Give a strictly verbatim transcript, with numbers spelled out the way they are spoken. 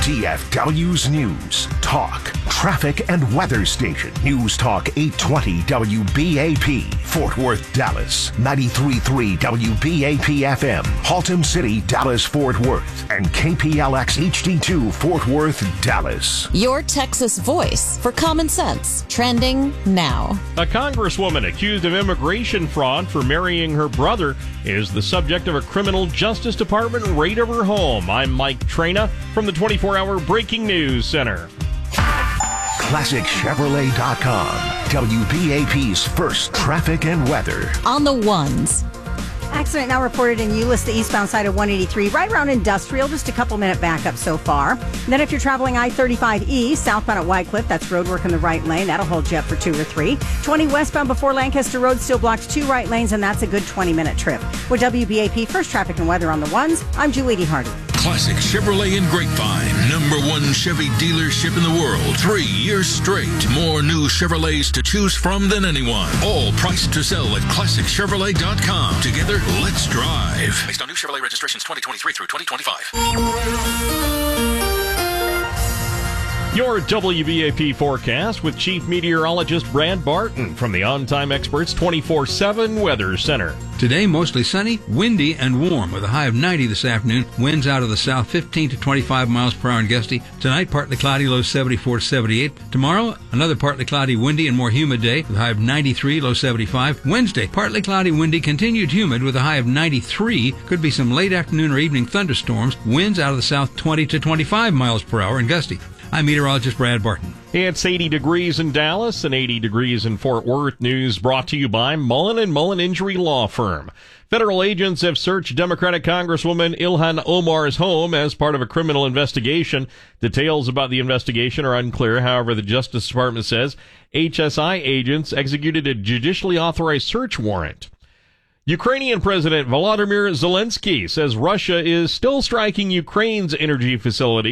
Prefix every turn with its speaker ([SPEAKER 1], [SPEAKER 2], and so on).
[SPEAKER 1] D F W's News, Talk, Traffic and Weather Station. News Talk eight twenty W B A P, Fort Worth, Dallas. ninety-three point three W B A P F M, Haltom City, Dallas, Fort Worth. And K P L X H D two, Fort Worth, Dallas.
[SPEAKER 2] Your Texas voice for common sense. Trending now.
[SPEAKER 3] A congresswoman accused of immigration fraud for marrying her brother is the subject of a criminal Justice Department raid of her home. I'm Mike Traina from the twenty-four hour Breaking News Center.
[SPEAKER 1] Classic Chevrolet dot com, W B A P's first traffic and weather.
[SPEAKER 2] On the ones.
[SPEAKER 4] Accident now reported in Euless, the eastbound side of one eighty-three, right around Industrial, just a couple minute backup so far. And then if you're traveling I thirty-five E, southbound at Wycliffe, that's roadwork in the right lane. That'll hold you up for two or three. twenty westbound before Lancaster Road still blocked two right lanes, and that's a good twenty minute trip. With W B A P First Traffic and Weather on the ones, I'm Julie Hardy.
[SPEAKER 5] Classic Chevrolet in Grapevine, number one Chevy dealership in the world. Three years straight. More new Chevrolets to choose from than anyone. All priced to sell at Classic Chevrolet dot com. Together, let's drive. Based on new Chevrolet registrations twenty twenty-three through twenty twenty-five.
[SPEAKER 3] Your W B A P forecast with Chief Meteorologist Brad Barton from the On Time Experts twenty-four seven Weather Center.
[SPEAKER 6] Today, mostly sunny, windy, and warm with a high of ninety this afternoon. Winds out of the south fifteen to twenty-five miles per hour and gusty. Tonight, partly cloudy, low seventy-four to seventy-eight. Tomorrow, another partly cloudy, windy, and more humid day with a high of ninety-three, low seventy-five. Wednesday, partly cloudy, windy, continued humid with a high of ninety-three. Could be some late afternoon or evening thunderstorms. Winds out of the south twenty to twenty-five miles per hour and gusty. I'm meteorologist Brad Barton.
[SPEAKER 3] It's eighty degrees in Dallas and eighty degrees in Fort Worth. News brought to you by Mullen and Mullen Injury Law Firm. Federal agents have searched Democratic Congresswoman Ilhan Omar's home as part of a criminal investigation. Details about the investigation are unclear. However, the Justice Department says H S I agents executed a judicially authorized search warrant. Ukrainian President Volodymyr Zelensky says Russia is still striking Ukraine's energy facility